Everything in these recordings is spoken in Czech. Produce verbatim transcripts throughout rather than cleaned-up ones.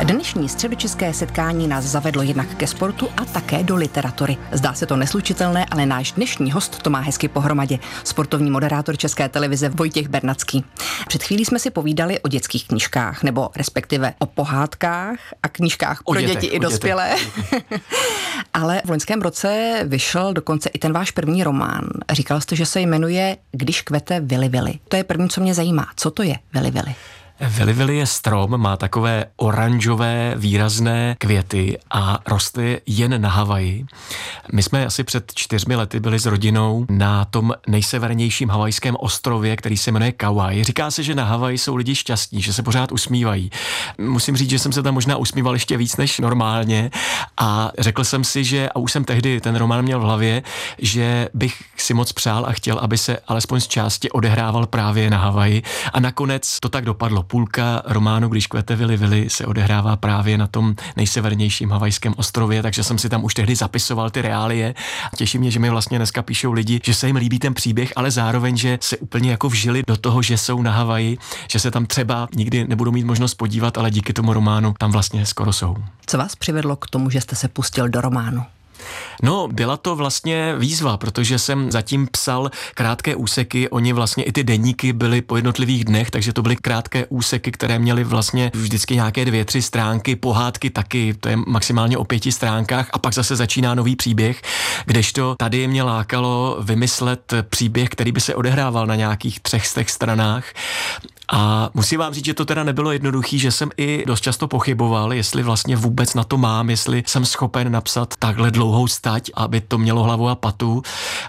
Dnešní středočeské setkání nás zavedlo jednak ke sportu a také do literatury. Zdá se to neslučitelné, ale náš dnešní host to má hezky pohromadě. Sportovní moderátor České televize Vojtěch Bernacký. Před chvílí jsme si povídali o dětských knížkách, nebo respektive o pohádkách a knížkách pro dětech, děti i dospělé. Ale v loňském roce vyšel dokonce i ten váš první román. Říkal jste, že se jmenuje Když kvete Vili Vili. To je první, co mě zajímá. Co to je Vili Vili? Vili Vili je strom, má takové oranžové výrazné květy a roste jen na Havaji. My jsme asi před čtyřmi lety byli s rodinou na tom nejsevernějším havajském ostrově, který se jmenuje Kauai. Říká se, že na Havaji jsou lidi šťastní, že se pořád usmívají. Musím říct, že jsem se tam možná usmíval ještě víc než normálně a řekl jsem si, že, a už jsem tehdy ten román měl v hlavě, že bych si moc přál a chtěl, aby se alespoň z části odehrával právě na Havaji a nakonec to tak dopadlo. Půlka románu Když kvete Vili Vili se odehrává právě na tom nejsevernějším havajském ostrově, takže jsem si tam už tehdy zapisoval ty reálie. Těší mě, že mi vlastně dneska píšou lidi, že se jim líbí ten příběh, ale zároveň, že se úplně jako vžili do toho, že jsou na Havaji, že se tam třeba nikdy nebudou mít možnost podívat, ale díky tomu románu tam vlastně skoro jsou. Co vás přivedlo k tomu, že jste se pustil do románu? No, byla to vlastně výzva, protože jsem zatím psal krátké úseky, oni vlastně i ty deníky byly po jednotlivých dnech, takže to byly krátké úseky, které měly vlastně vždycky nějaké dvě, tři stránky, pohádky taky, to je maximálně o pěti stránkách a pak zase začíná nový příběh, kdežto tady mě lákalo vymyslet příběh, který by se odehrával na nějakých třech stech stranách. A musím vám říct, že to teda nebylo jednoduchý, že jsem i dost často pochyboval, jestli vlastně vůbec na to mám, jestli jsem schopen napsat takhle dlouhou stať, aby to mělo hlavu a patu.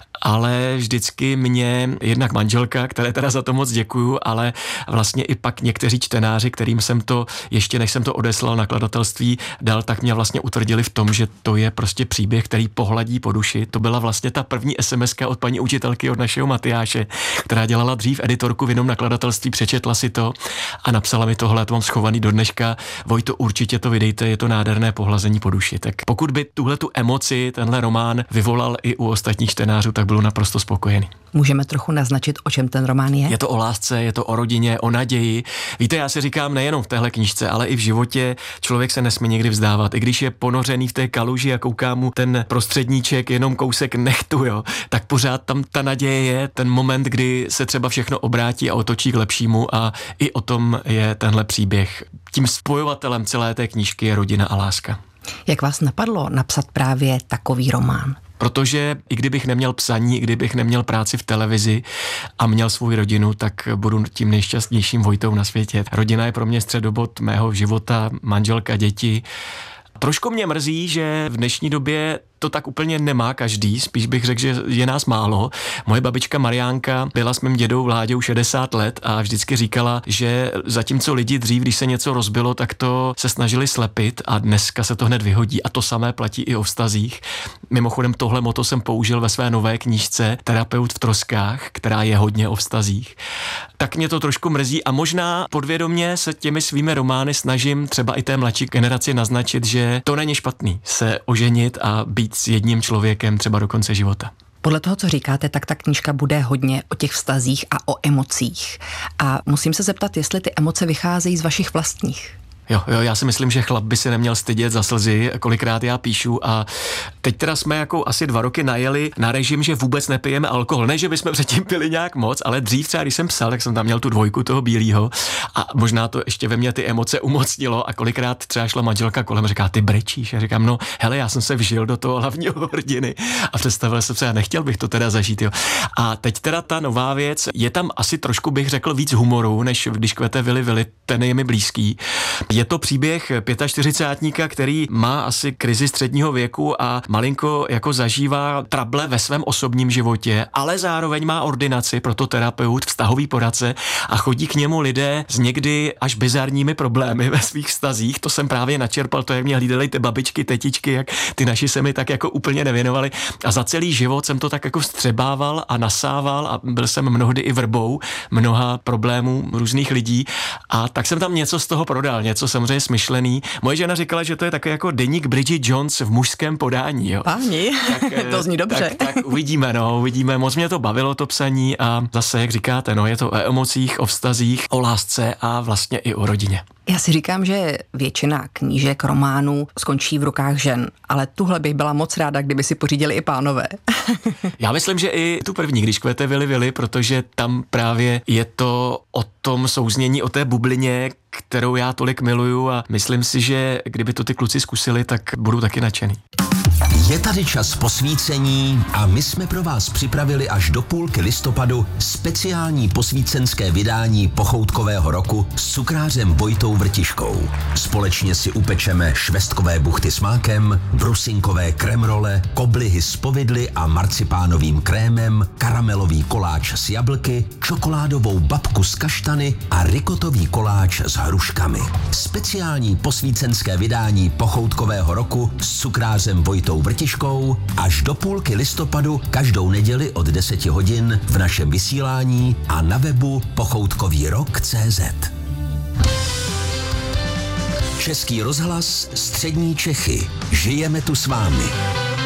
Ale vždycky mě jednak manželka, které teda za to moc děkuju, ale vlastně i pak někteří čtenáři, kterým jsem to, ještě než jsem to odeslal nakladatelství, dal, tak mě vlastně utvrdili v tom, že to je prostě příběh, který pohladí po duši. To byla vlastně ta první esemeska od paní učitelky, od našeho Matyáše, která dělala dřív editorku v jinom nakladatelství, přečetla si to a napsala mi tohle, to mám schovaný do dneška. Vojto, určitě to vydejte, je to nádherné pohlazení po duši. Tak pokud by tuhle tu emoci, tenhle román vyvolal i u ostatních čtenářů, tak byl naprosto spokojený. Můžeme trochu naznačit, o čem ten román je? Je to o lásce, je to o rodině, o naději. Víte, já si říkám nejenom v téhle knížce, ale i v životě člověk se nesmí někdy vzdávat. I když je ponořený v té kaluži a kouká mu ten prostředníček jenom kousek nechtu, jo, tak pořád tam ta naděje je, ten moment, kdy se třeba všechno obrátí a otočí k lepšímu a i o tom je tenhle příběh. Tím spojovatelem celé té knížky je rodina a láska. Jak vás napadlo napsat právě takový román? Protože i kdybych neměl psaní, i kdybych neměl práci v televizi a měl svou rodinu, tak budu tím nejšťastnějším Vojtou na světě. Rodina je pro mě středobod mého života, manželka, děti. Trošku mě mrzí, že v dnešní době to tak úplně nemá každý, spíš bych řekl, že je nás málo. Moje babička Mariánka byla s mým dědou Vláďou šedesát let a vždycky říkala, že zatímco lidi dřív, když se něco rozbilo, tak to se snažili slepit a dneska se to hned vyhodí a to samé platí i o vztazích. Mimochodem tohle motto jsem použil ve své nové knížce Terapeut v troskách, která je hodně o vztazích. Tak mě to trošku mrzí a možná podvědomě se těmi svými romány snažím třeba i té mladší generaci naznačit, že to není špatný se oženit a být s jedním člověkem třeba do konce života. Podle toho, co říkáte, tak ta knížka bude hodně o těch vztazích a o emocích. A musím se zeptat, jestli ty emoce vycházejí z vašich vlastních. Jo, jo, já si myslím, že chlap by se neměl stydět za slzy, kolikrát já píšu a teď teda jsme jako asi dva roky najeli na režim, že vůbec nepijeme alkohol. Ne, že bychom předtím pili nějak moc, ale dřív třeba, když jsem psal, tak jsem tam měl tu dvojku toho bílýho a možná to ještě ve mně ty emoce umocnilo a kolikrát třeba šla manželka kolem a říká, ty brečíš. A říkám, no hele, já jsem se vžil do toho hlavního hrdiny a představil jsem se, já nechtěl bych to teda zažít, jo. A teď teda ta nová věc, je tam asi trošku bych řekl víc humoru, než Když kvete Vili Vili, ten je mi blízký. Je to příběh čtyřicátníka, který má asi krizi středního věku a malinko jako zažívá trable ve svém osobním životě, ale zároveň má ordinaci, proto terapeut, vztahový poradce a chodí k němu lidé s někdy až bizarními problémy ve svých vztazích. To jsem právě načerpal, to je mě hlídali ty babičky, tetičky, jak ty naši se mi tak jako úplně nevěnovali a za celý život jsem to tak jako vstřebával a nasával a byl jsem mnohdy i vrbou mnoha problémů různých lidí a tak jsem tam něco z toho prodal, něco samozřejmě smyšlený. Moje žena říkala, že to je takový jako deník Bridget Jones v mužském podání. Jo. Páni, tak, to zní dobře. Tak, tak uvidíme, no, uvidíme. Moc mě to bavilo, to psaní a zase, jak říkáte, no, je to o emocích, o vztazích, o lásce a vlastně i o rodině. Já si říkám, že většina knížek, románů skončí v rukách žen, ale tuhle bych byla moc ráda, kdyby si pořídili i pánové. Já myslím, že i tu první, Když kvete vily vily, protože tam právě je to o tom souznění, o té bublině, kterou já tolik miluju a myslím si, že kdyby to ty kluci zkusili, tak budou taky nadšený. Je tady čas posvícení a my jsme pro vás připravili až do půlky listopadu speciální posvícenské vydání pochoutkového roku s cukrářem Vojtou Vrtiškou. Společně si upečeme švestkové buchty s mákem, brusinkové kremrole, koblihy s povidly a marcipánovým krémem, karamelový koláč s jablky, čokoládovou babku s kaštany a rikotový koláč s hruškami. Speciální posvícenské vydání pochoutkového roku s cukrářem Vojtou Vrtiškou až do půlky listopadu každou neděli od deseti hodin v našem vysílání a na webu pochoutkový rok tečka cé zet. Český rozhlas, Střední Čechy. Žijeme tu s vámi.